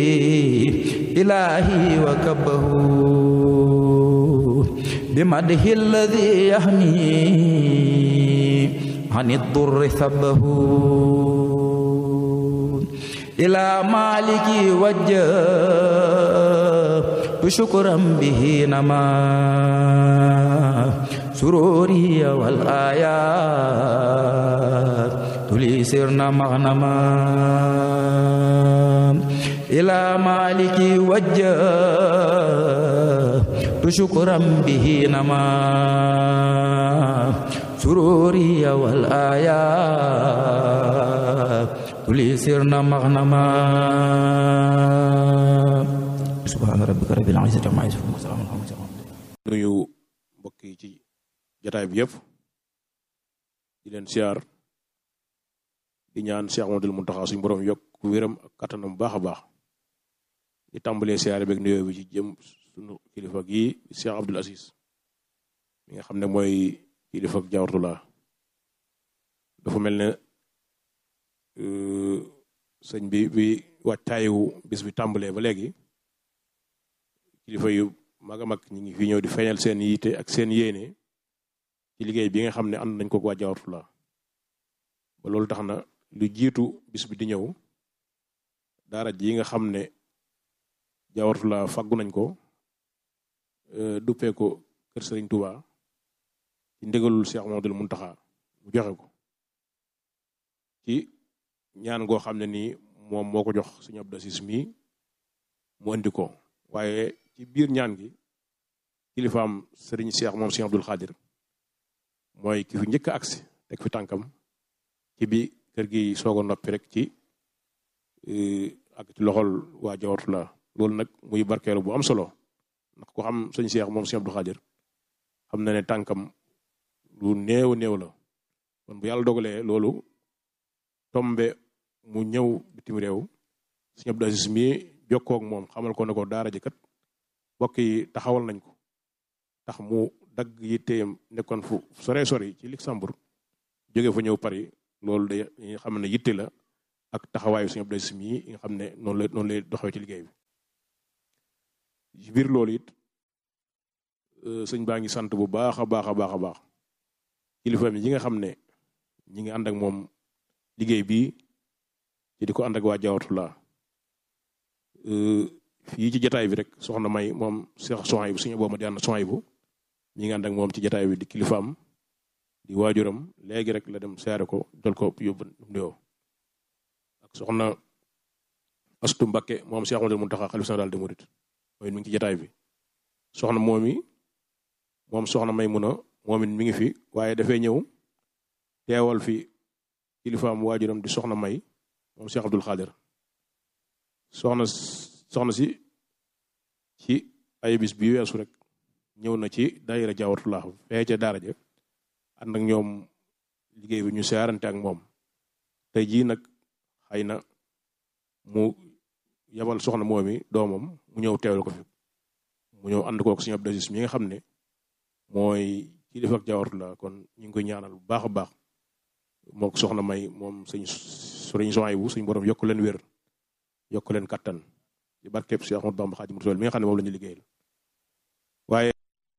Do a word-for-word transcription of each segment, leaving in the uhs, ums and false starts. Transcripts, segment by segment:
إلهي وكبه بمدح الذي يحمي عن الضر ثبه إلى مالك وجه شكرا به نما سروري والآيات تلي سرنا مغنما إلى مالك وجه شكرا به نما سروري والآيات تلي سرنا مغنما subhaana rabbika rabbil izzati ammaa yasifuun wa salaamun alal mursaliin. nuyu mbokk yi ci jotaay bi yëpp di leen siyaar di ñaan Cheikh Ahmadul Muntaxa suñu borom yokk wéram ak kattanam bu baax a baax di tàmbalee siyaare beeg nuyoo bi ci jëm sunu kilifa gi Cheikh Abdoul Aziz mi nga xam ne mooy kilifa ak Jawharatul dafa mel ne sëñ bi bi wàccaayu bis bi tàmbalee ba léegi. kilifa yu mag a mag ñi ngi fi ñëw di feeñal seen yiite ak seen yéene ci liggéey bi nga xam ne ànd nañ ko waa Jawharatul ba loolu tax na lu jiitu bis bi di ñëw daara ji nga xam ne Jawharatul faggu nañ ko duppee ko kër Serigne Touba ci ndigalul Cheikh Ahmadul Muntaxa mu joxe ko ci ñaan goo xam ne nii moom moo ko jox Serigne Abdou Aziz mi mu andi ko waaye ci biir ñaan gi kilifaam Serigne Cheikh moom Cheikh Abdoul Khadir mooy ki fi njëkk a agsi teg fi tànkam ci bi kër gi soog a noppi rek ci ak ci loxol waa Jawharatul loolu nag muy barkeelu bu am solo ndax ko xam sëñ Cheikh moom Cheikh Abdoul Khadir xam na ne tànkam lu néew néew la kon bu yàlla dogalee loolu tombe mu ñëw bitim réew sëñ Abdou Aziz mi jokkoo ak moom xamal ko ne ko daara ji kat mbokk yi taxawal nañ ko tax mu dagg yitteem nekkoon fu sore sori ci Luxembourg jóge fa ñëw Paris loolu day xam ne yitte la ak taxawaayu Sëñ Abdou Aziz yi nga xam ne noonu la noonu lay doxee ci liggéey bi. ci biir loolu it sëñ baa ngi sant bu baax a baax a baax a baax kilifa yi nga xam ne ñi ngi ànd ak moom liggéey bii ci di ko ànd ak waa Jawharatul fii ci jataay bi rek soxna May moom Cheikh Souhaïbou suñu boobu ma di ànd Souhaïbou ñi ngi ànd ak moom ci jataay bi di kilifaam di waajuram léegi rek la dem seere ko jël ko yóbbu nuyoo ak soxna Astu Mbakke moom Cheikh Ahmadul Muntaxa xalifa général des mourides mooy mi ngi ci jataay bi soxna moom yi moom soxna May mun a moom it mi ngi fi waaye dafay ñëw teewal fi kilifaam waajuram di soxna May moom Cheikh Abdoul Khadir soxna soxna si ci ay bis bi weesu rek ñëw na ci daayira Jawharatul fee ca daara ja ànd ak ñoom liggéey bi ñu siyaarante ak moom tey jii nag xëy na mu yabal soxna moom mi doomam mu ñëw teewal ko fi mu ñëw ànd kook Sëñ Abdou Aziz mi nga xam ne mooy kilifa ak Jawharatul kon ñu ngi koy ñaanal bu baax a baax mook soxna May moom sëñ Sëriñ Souhaïbou suñ borom yokk leen wér yokk leen kattan ci barkeeb Cheikh Ahmadou Bamba Khadimu Rasul mi nga xam ne moom la ñu liggéeyal waaye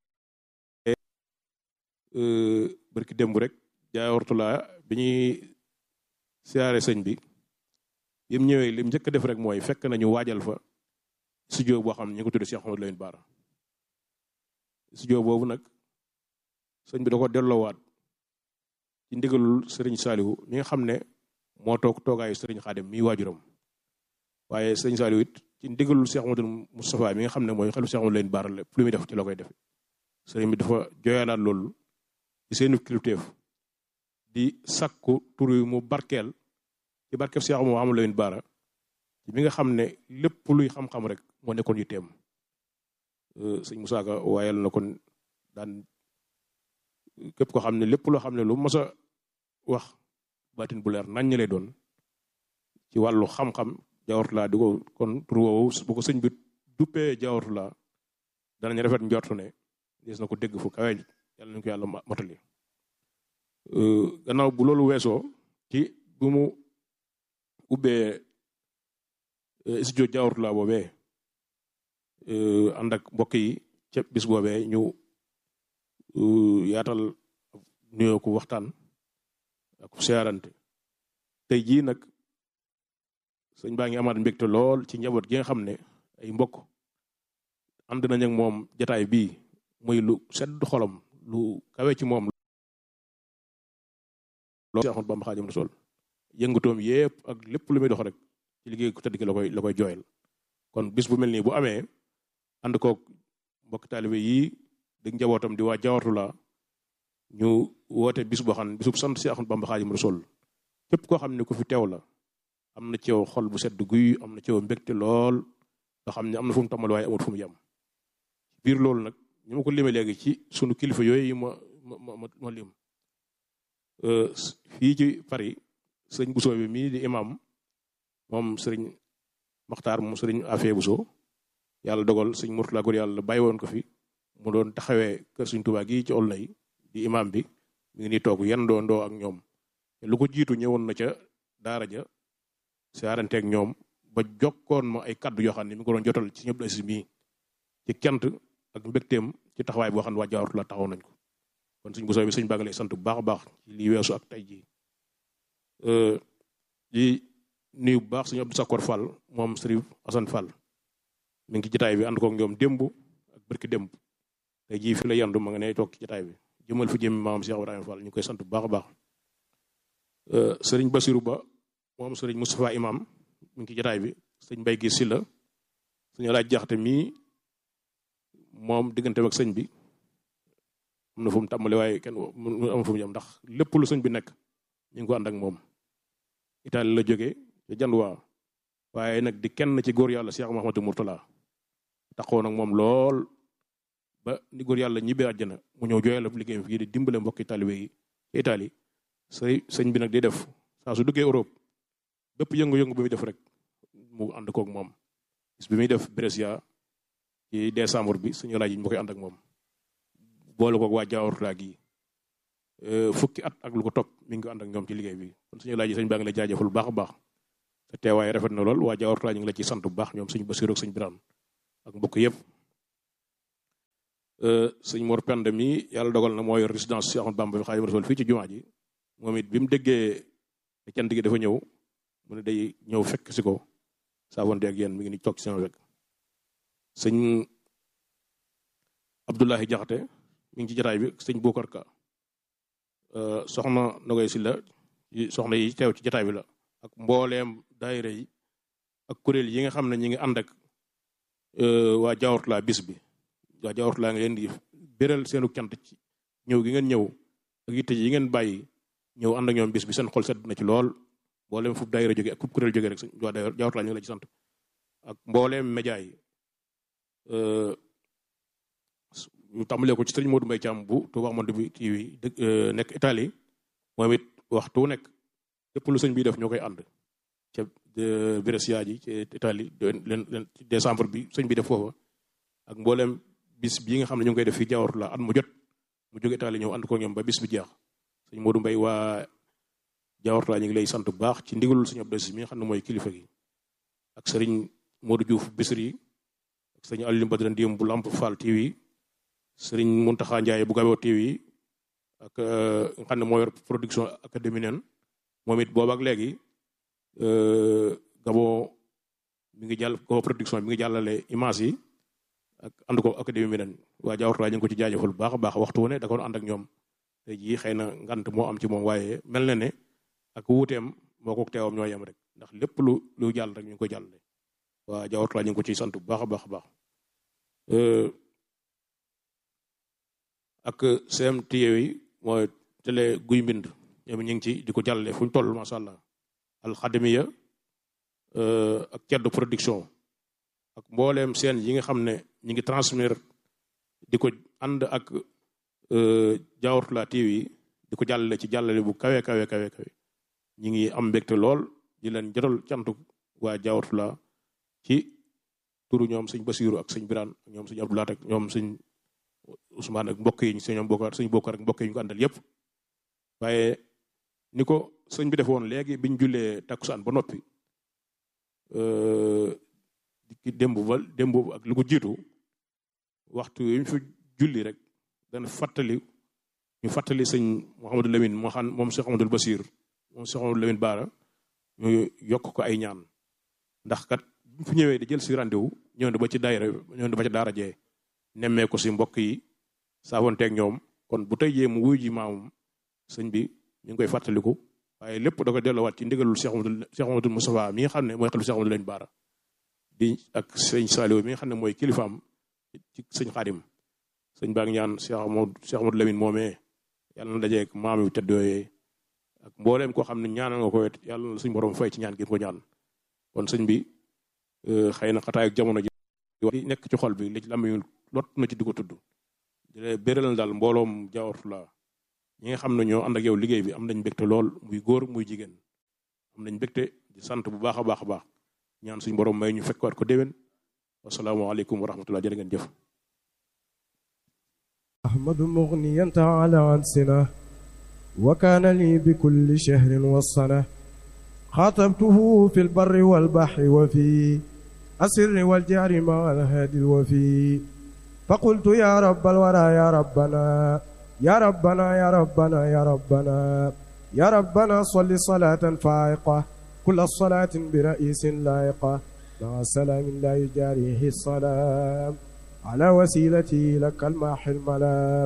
barki démb rek Jawharatul bi ñuy siyaare sëñ bi bi mu ñëwee li mu njëkk a def rek mooy fekk nañu waajal fa studio boo xam ne ñu ko tuddee Cheikh Ahmadou Lamine Bara studio boobu nag sëñ bi da ko delloowaat ci ndigalul Serigne Saliou mi nga xam ne moo toog toogaayu Serigne Khadim mi waajuram waaye Serigne Saliou it ci ndigalul Cheikh Ahmadou Moustapha mi nga xam ne mooy xelu Cheikh Ahmadou Lamine Bara lépp lu muy def ci la koy def sëriñ bi dafa jooyalaat loolu ci seenu kilifteef di sakku tur yi mu barkeel ci barkeef Cheikh Ahmadou Lamine Bara ci mi nga xam ne lépp luy xam-xam rek moo nekkoon yu teem sëñ Moussa Ka waayal na kon daan képp ko xam ne lépp loo xam ne lu mos a wax baatin bu leer naññ lay doon ci wàllu xam-xam Jawharatul di ko kon tur woowu bu ko sëñ bi duppee Jawharatul danañ rafet njortu ne des na ko dégg fu kawe yàlla nañu ko yàlla motali gannaaw bu loolu weesoo ci bu mu ubbee studio Diawartoulah boobee ànd ak mbokk yi ca bis boobee ñu yaatal nuyoo ko waxtaan ak siyaarante tey jii nag sëñ baa ngi amaat mbégte lool ci njaboot gi nga xam ne ay mbokk ànd nañ ak moom jataay bii muy lu sedd xolam lu kawe ci moom lool Seex Ahmadu Bamba Xaadimu Rasuul yëngatoom yépp ak lépp lu muy dox rek ci liggéey ku tëdd ki la koy la koy jooyal kon bis bu mel nii bu amee ànd koog mbokk taalibe yii di njabootam di waa Diawartoulah ñu woote bis boo xam ne bisub sant Seex Ahmadu Bamba Xaadimu Rasuul képp koo xam ne ku fi teew la am na ci yow xol bu sedd guy am na ci yow mbégte lool nga xam ne am na fu mu tàmbali waaye amul fu mu yem biir loolu nag ñu ma ko limee léegi ci sunu kilifa yooyu ma ma ma ma lim fii ci Paris sëñ Bousso bi mii di imam moom sëriñ Maxtaar moom sëriñ Afee Bousso yàlla dogal sëñ Murtala góor yàlla bàyyi woon ko fi mu doon taxawee kër sëñ Tuubaa gi ci Aulnay di imam bi mi ngi nii toog yan doo ndoo ak ñoom te lu ko jiitu ñëwoon na ca daara ja siyaaranteeg ñoom ba jokkoon ma ay kaddu yoo xam ne mi ngi ko doon jotal ci ñëpp si mii ci kent ak mbégteem ci taxawaay boo xam ne waa Diawartoulah taxaw nañ ko kon sëñ Bousso bi sëñ baa ngi lay sant bu baax a baax ci lii weesu ak tey jii di nuyu bu baax sëñ Abdou Sakor Fall moom Sëriñ Assane Fall mi ngi ci jotaay bi ànd koog ñoom démb ak barki démb tey jii fi la yandu ma nga ne toog ci jotaay bi jëmal fi jëm maam Cheikh Ibrahima Fall ñu koy sant bu baax a baax sëriñ Basiru Ba moom sëriñ Moustapha Imam mi ngi ci jotaay bi sëñ Mbay gi si la suñu laaj jaxte mii moom diggante ak sëñ bi am na fu mu tàmbali waaye kenn am fu mu jëm ndax lépp lu sëñ bi nekk ñu ngi ko ànd ak moom Italie la jógee ca janduwaa waaye nag di kenn ci góor yàlla Cheikh Mouhamadou Mourtala taxawoon ak moom lool ba ni góor yàlla ñibbee àjjana mu ñëw jooyal ab liggéeyam fii di dimbale mbokki taalibe yi ci Italie sëy sëñ bi nag di def saa su duggee Europe bépp yëngu-yëngu bi muy def rek mu ànd koog moom bis bi muy def Brescia ci décembre bi suñu laaj yi ñu koy ànd ak moom boole koog waa Diawartoulah gi fukki at ak lu ko topp mi ngi ànd ak ñoom ci liggéey bi kon suñu laaj yi sëñ baa ngi la jaajëfal bu baax a baax te teewaay rafet na lool waa Diawartoulah ñu ngi la ci sant bu baax ñoom sëñ Basiru ak sëñ Birane ak mbokk yëpp sëñ Mor Penda mi yàlla dogal na moo yor résidence Cheikh Ahmadou Bamba Xaadimu Rasuul fii ci jumaa ji moom it bi mu déggee cant gi dafa ñëw mu ne day ñëw fekk si ko saavonte ak yéen mi ngi ni toog ci sama wek sëñ Abdoulahi Jaxate mi ngi ci jotaay bi sëñ Bokar Ka soxna Nogoy Silla soxna yi teew ci jotaay bi la ak mbooleem daayira yi ak kuréel yi nga xam ne ñi ngi ànd ak waa Diawartoulah bis bi waa Diawartoulah nga leen di béral seenu cant ci ñëw gi ngeen ñëw ak yitte yi ngeen bàyyi ñëw ànd ak ñoom bis bi seen xol sedd na ci lool mbooleem fu daayira jóge ak fu kuréel jóge rek waa Diawartoulah ñu ngi la ci sant ak mbooleem média yi ñu tàmbalee ko ci sëriñ Modou Mbaye Thiam bu Touba Monde bi T V nekk Italie moom it waxtu nekk lépp lu sëñ bi def ñoo koy ànd ca Brescia ji ci Italie leen leen ci décembre bi sëñ bi def foofa ak mbooleem bis bii nga xam ne ñu ngi koy def fii Diawartoulah at mu jot mu jóge Italie ñëw ànd ko ñoom ba bis bi jeex sëñ Modou Mbaye waa Diawartoulah ñu ngi lay sant bu baax ci ndigalul sëñ Abdou Aziz mi nga xam ne mooy kilifa gi ak sëriñ Modou Diouf Bisri ak sëriñ Aliou Badran Diem bu Lamp Fall T V sëriñ Muntaxa Njaay bu Gaboo T V ak nga xam ne moo yor production académie neen moom it boobu ak léegi Gaboo mi ngi jàll Gaboo production mi ngi jàllale image yi ak ànd ko académie neen waa Diawartoulah ñu ngi ko ci jaajëfal bu baax a baax waxtu wu ne da ko ànd ak ñoom tey jii xëy na ngant moo am ci moom waaye mel na ne ak wuuteem moo ko teewam ñoo yem rek ndax lépp lu lu jàll rek ñu ngi ko jàllale waa Diawartoulah ñu ngi ko ciy sant bu baax a baax a baax ak C M T yi mooy télé guy mbind ñoom ñu ngi ci di ko jàllale fu ñu toll macha allah alxademiya ak ceddo production ak mbooleem seen yi nga xam ne ñi ngi transmettre di ko ànd ak Diawartoulah T V di ko jàllale ci jàllale bu kawe kawe kawe kawe ñi ngi am mbégte lool di leen jotal cantu waa Diawartoulah ci turu ñoom sëñ Basiru ak sëñ Birane ak ñoom sëñ Abdoulaat ak ñoom sëñ Ousmane ak mbokk yi sëñ Bokar sëñ Bokar ak mbokk yi ñu ko àndal yépp waaye ni ko sëñ bi defoon léegi biñ jullee takkusaan ba noppi ki démb ba démb ak lu ko jiitu waxtu yi ñu fi julli rek dana fàttali ñu fàttali sëñ Mouhamadou Lamine moo xam moom Cheikh Amadou Bassir moom Cheikh Amadou Lamine Baara ñu yokk ko ay ñaan ndax kat bu fi ñëwee di jël si rendez-vous ñëw na ba ci daayira ñëw na ba ci daara jee nemmee ko si mbokk yi saafonteeg ñoom kon bu tey jee mu wuyu ji maamum sëñ bi ñu ngi koy fàttaliku waaye lépp da ko delloowaat ci ndigalul Cheikh Amadou Cheikh Amadou Moustapha mi nga xam ne mooy xalifa Cheikh Amadou Lamine Baara di ak sëñ Saliou mi nga xam ne mooy kilifaam ci sëñ Xaadim sëñ baa ngi ñaan Cheikh Amadou Cheikh Amadou Lamine moomee yàlla na dajeeg maam yu tedd yooyee ak mbooleem koo xam ne ñaanal nga ko wet yàlla na suñ borom fay ci ñaan gi ko ñaan kon sëñ bi xëy na xataay ak jamono ji nekk ci xol bi li ci làmmiñu lot na ci di ko tudd di béral daal mbooloom Diawartoulah la ñi nga xam ne ñoo ànd ak yow liggéey bi am nañ mbégte lool muy góor muy jigéen am nañ mbégte di sant bu baax a baax a baax ñaan suñ borom may ñu fekkwaat ko déwén wasalaamaaleykum wa rahmatullah jërë ngeen jëf ahmadu mughniyan ta'ala an sina wa kana li bi kulli shahrin wassana خاطبته في البر والبحر وفي السر والجهر مع الهادي الوفي فقلت يا رب الورى يا ربنا يا ربنا يا ربنا يا ربنا يا ربنا صل صلاة فائقة كل الصلاة برئيس لائقة مع سلام لا يجاريه السلام على وسيلتي لك الماح الملام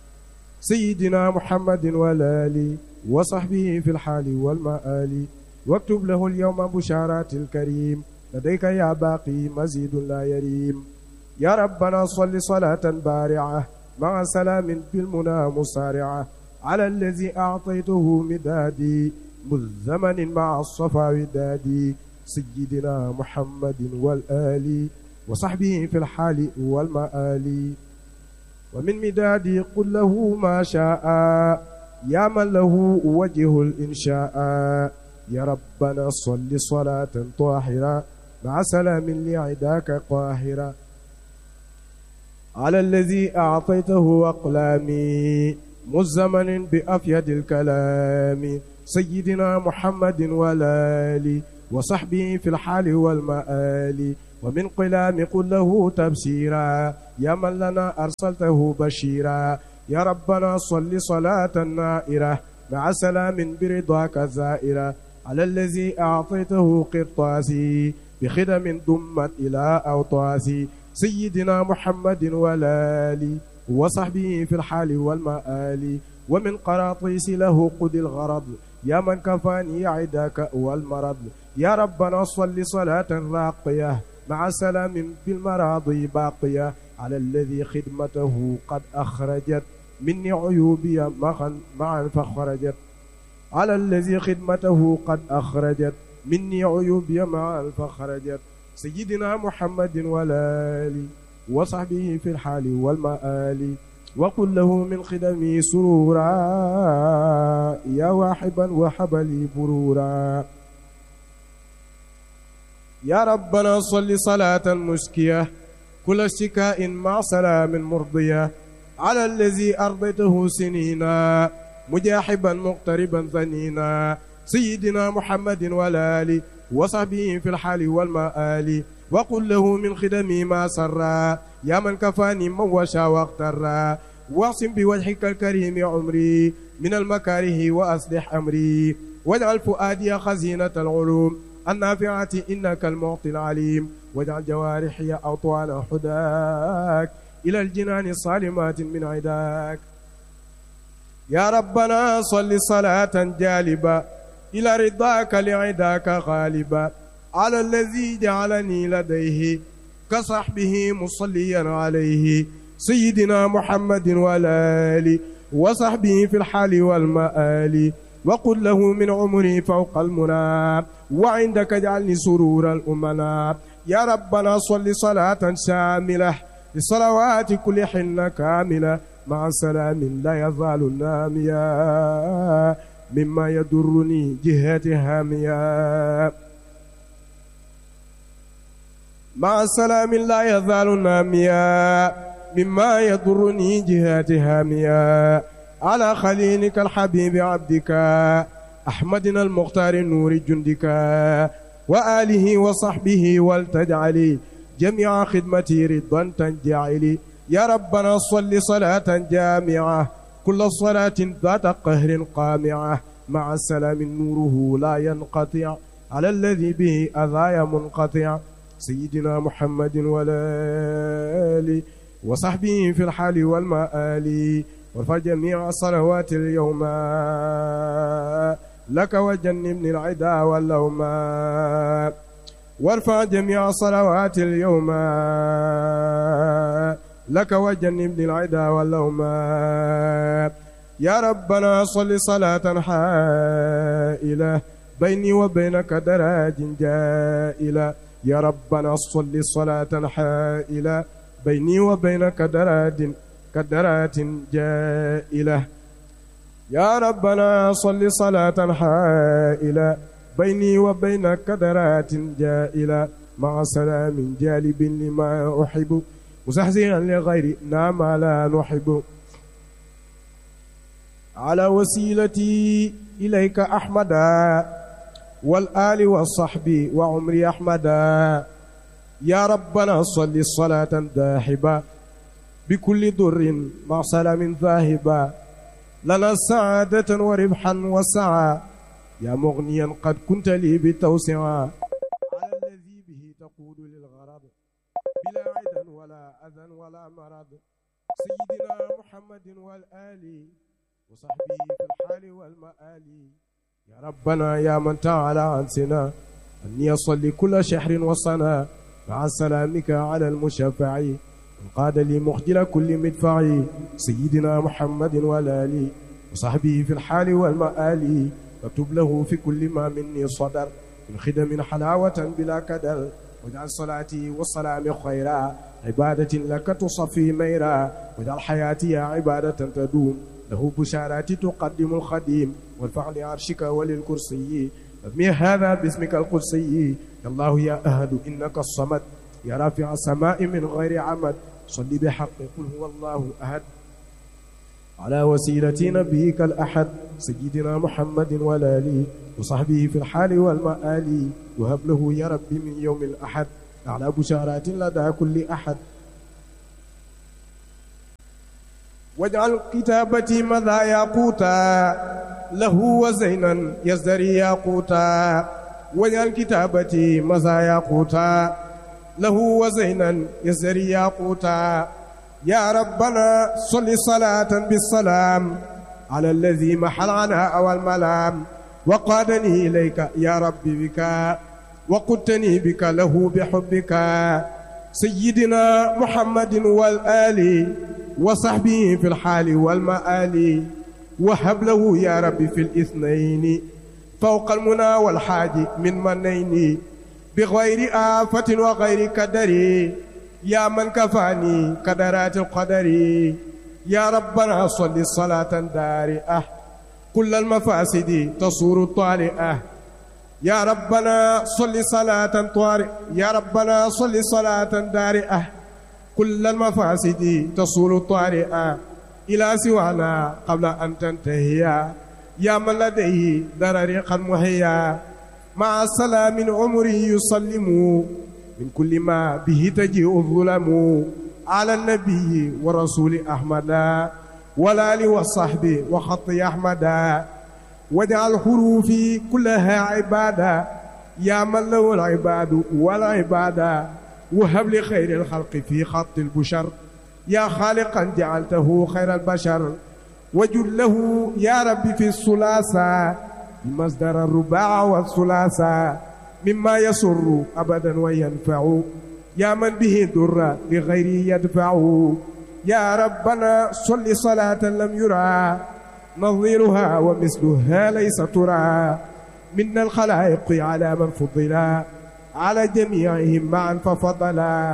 سيدنا محمد والآل وصحبه في الحال والمآل واكتب له اليوم بشارات الكريم لديك يا باقي مزيد لا يريم يا ربنا صل صلاة بارعة مع سلام بالمنى مسارعة على الذي أعطيته مدادي مذ زمن مع الصفا ودادي سيدنا محمد والآل وصحبه في الحال والمآل ومن مدادي قل له ما شاء يا من له وجه الإنشاء يا ربنا صل صلاة طاهرة مع سلام لعداك قاهرة على الذي أعطيته أقلامي مزمن بأفيد الكلام سيدنا محمد والآل وصحبه في الحال والمآل ومن قلام قل له تبشيرا يا من لنا أرسلته بشيرا يا ربنا صل صلاة نائرة مع سلام برضاك زائرة على الذي أعطيته قرطاسي بخدم ضمت إلى أوطاسي سيدنا محمد والآل وصحبه في الحال والمآل ومن قراطيس له قد الغرض يا من كفاني عداك والمرض يا ربنا صل صلاة راقية مع سلام بالمراضي باقية على الذي خدمته قد أخرجت مني عيوبي معا فخرجت على الذي خدمته قد أخرجت مني عيوبي معا فخرجت سيدنا محمد والآل وصحبه في الحال والمآل وقل له من خدمي سرورا يا واحبا وحبلي برورا يا ربنا صل صلاة مسكية كل اشتكاء مع سلام مرضية على الذي أرضيته سنينا مجاحبا مقتربا ثنينا سيدنا محمد والآل وصحبه في الحال والمآل وقل له من خدمي ما سرا يا من كفاني من وشا واغترا واعصم بوجهك الكريم عمري من المكاره وأصلح أمري واجعل فؤادي خزينة العلوم النافعة إنك المعطي العليم واجعل جوارحي أوطان حداك إلى الجنان الصالمات من عداك يا ربنا صل صلاة جالبة إلى رضاك لعداك غالبا على الذي جعلني لديه كصحبه مصليا عليه سيدنا محمد والآل وصحبه في الحال والمآل وقل له من عمري فوق المنى وعندك اجعلني سرور الأمنا يا ربنا صل صلاة شاملة لصلوات كل حين كاملة مع سلام لا يزال ناميا مما يضرني جهة هاميا مع سلام لا يزال ناميا مما يضرني جهة هاميا على خليلك الحبيب عبدك أحمدنا المختار نور جندك وآله وصحبه ولتجعلي جميع خدمتي رضا تنجعلي يا ربنا صل صلاة جامعة كل صلاة ذات قهر قامعة مع السلام نوره لا ينقطع على الذي به أذايا منقطع سيدنا محمد والآل وصحبه في الحال والمآل وارفع جميع الصلوات اليوم لك وجنبني العدا واللوم وارفع جميع الصلوات اليوم لك وجنبني العدا واللوم يا ربنا صل صلاة حائلة بيني وبينك دراج جائلة يا ربنا صل صلاة حائلة بيني وبينك دراج كدرات جائلة يا ربنا صل صلاة حائلة بيني وبينك كدرات جائلة مع سلام جالب لما أحب مزحزحا لغيرنا ما لا نحب على وسيلتي إليك أحمدا والآل والصحب وعمري أحمدا يا ربنا صل صلاة ذاهبة بكل ضر مع سلام ذاهبا لنا سعادة وربحا وسعا يا مغنيا قد كنت لي بتوسعا على الذي به تقود للغرض بلا عدا ولا أذى ولا مرض سيدنا محمد والآل وصحبه في الحال والمآل يا ربنا يا من تعالى عن سنا أني يصلي كل شهر وصنا مع سلامك على المشفع قاد لي مخجل كل مدفعي سيدنا محمد والآل وصحبه في الحال والمآل واكتب له في كل ما مني صدر من خدم حلاوة بلا كدر واجعل صلاتي والسلام خيرا عبادة لك تصفي ميرا واجعل حياتي عبادة تدوم له بشارات تقدم الخديم وارفع لعرشك وللكرسي أبني هذا باسمك القدسي يا الله يا أهد إنك الصمد يا رافع السماء من غير عمد صل بحق قل هو الله أحد على وسيلة نبيك الأحد سيدنا محمد والآل وصحبه في الحال والمآل وهب له يا ربي من يوم الأحد على بشارات لدى كل أحد واجعل كتابتي مذا ياقوتا له وزينا يزدري ياقوتا واجعل كتابتي مذا ياقوتا له وزينا يزدري ياقوتا يا ربنا صل صلاة بالسلام على الذي محل عناء والملام وقادني إليك يا ربي بك وقدتني بك له بحبك سيدنا محمد والآل وصحبه في الحال والمآل وهب له يا ربي في الاثنين فوق المنى والحاج من منين بغير آفة وغير كدر يا من كفاني كدرات القدر يا ربنا صل صلاة دارئة كل المفاسد تصور طارئة يا ربنا صل صلاة طارئة يا ربنا صل صلاة دارئة كل المفاسد تصور طارئة إلى سوانا قبل أن تنتهي يا من لديه درريقا محيا مع السلام عمري يسلم من كل ما به تجيء الظلم على النبي ورسول أحمد والآل والصحب وخط أحمد واجعل حروفي كلها عبادة يا من له العباد والعبادة وهب لي خير الخلق في خط البشر يا خالقا جعلته خير البشر وجل له يا ربي في الثلاثة بمصدر الرباع والثلاثة مما يسر أبدا وينفع يا من به در لغيره يدفع يا ربنا صل صلاة لم يرى نظيرها ومثلها ليس ترى من الخلائق على من فضلا على جميعهم معا ففضلا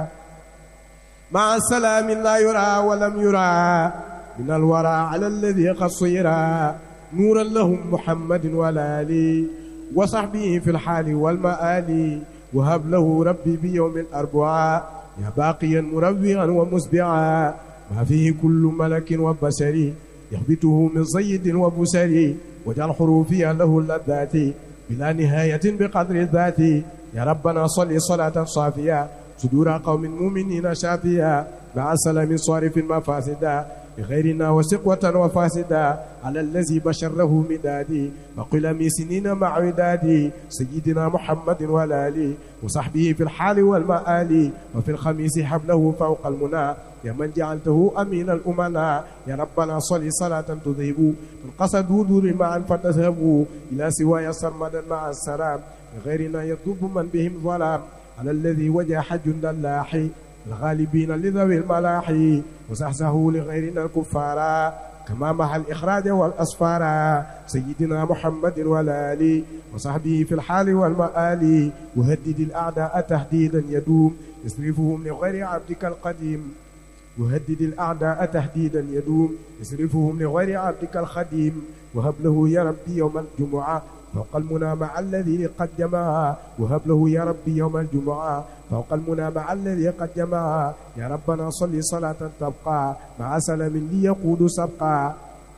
مع سلام لا يرى ولم يرى من الورى على الذي قد صيرا نورا لهم محمد والآل وصحبه في الحال والمآل وهب له ربي بيوم الأربعاء يا باقيا مروعا ومسبعا ما فيه كل ملك وبشري يهبطه من صيد وبسري واجعل حروفي له اللذات بلا نهاية بقدر الذات يا ربنا صل صلاة صافية صدور قوم مؤمنين شافية مع سلام صارف مفاسدا بغيرنا وسقوة وفاسدا على الذي بشره مدادي وقل من سنين مع ودادي سيدنا محمد والآلي وصحبه في الحال والمآل وفي الخميس حبله فوق المنى يا من جعلته أمين الأمنا يا ربنا صل صلاة تذهب من قصد دور معا فتذهبوا إلى سواي سرمدا مع السلام بغيرنا يطلب من بهم ظلام على الذي وجح جند اللاحي الغالبين لذوي الملاحي وزحزحوا لغيرنا الكفار كما مع الإخراج والأسفار سيدنا محمد والآل وصحبه في الحال والمآل وهدد الأعداء تهديدا يدوم يصرفهم لغير عبدك القديم وهدد الأعداء تهديدا يدوم يصرفهم لغير عبدك الخديم وهب له يا ربي يوم الجمعة فوق المنى مع الذي قد جمع وهب له يا ربي يوم الجمعة فوق المنى مع الذي قد جمع يا ربنا صل صلاة تبقى مع سلام ليقود سبقا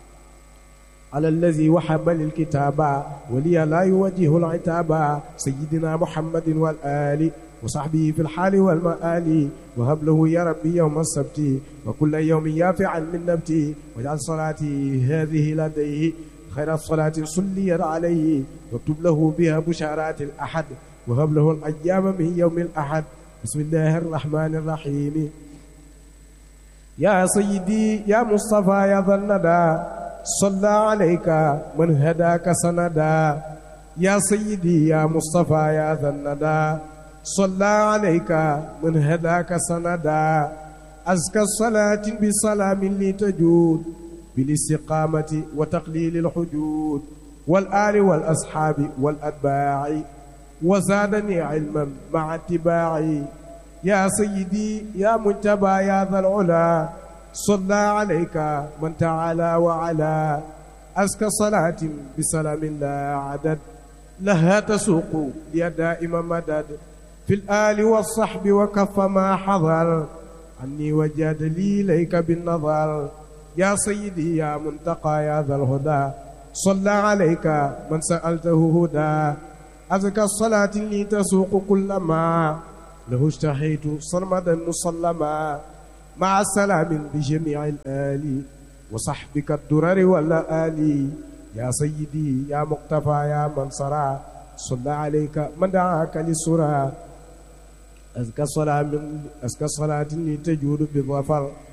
على الذي وحب للكتاب ولي لا يوجه العتاب سيدنا محمد والآل وصحبه في الحال والمآل وهب له يا ربي يوم السبت وكل يوم يافعا من نبتي واجعل صلاتي هذه لديه خير الصلاة صليت عليه واكتب له بها بشارات الأحد وهب له الأيام من يوم الأحد بسم الله الرحمن الرحيم يا سيدي يا مصطفى يا ذا الندى صلى عليك من هداك سندا يا سيدي يا مصطفى يا ذا الندى صلى عليك من هداك سندا أزكى الصلاة بسلام لتجود بالاستقامة وتقليل الحدود والآل والأصحاب والأتباع وزادني علما مع اتباعي يا سيدي يا منتبى يا ذا العلا صلى عليك من تعالى وعلا أزكى صلاة بسلام لا عدد لها تسوق لي دائما مدد في الآل والصحب وكف ما حضر عني وجاد لي إليك بالنظر يا سيدي يا منتقى يا ذا الهدى صلى عليك من سألته هدى أزكى الصلاة لي تسوق كل ما له اشتهيت صرمدا مسلما مع السلام بجميع الآل وصحبك الدرر والآل يا سيدي يا مقتفى يا من صرى صلى عليك من دعاك للسرى أزكى الصلاة من أزكى الصلاة لتجود بالظفر